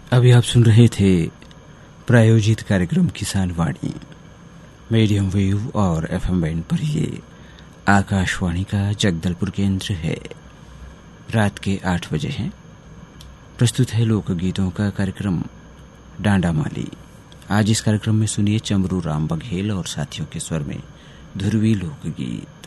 अभी आप सुन रहे थे प्रायोजित कार्यक्रम किसान वाणी। मीडियम वेव और एफएम बैंड पर ये आकाशवाणी का जगदलपुर केंद्र है। रात के 8 बजे हैं। प्रस्तुत है लोकगीतों का कार्यक्रम डांडा माली। आज इस कार्यक्रम में सुनिए चमरू राम बघेल और साथियों के स्वर में ध्रुवी लोकगीत।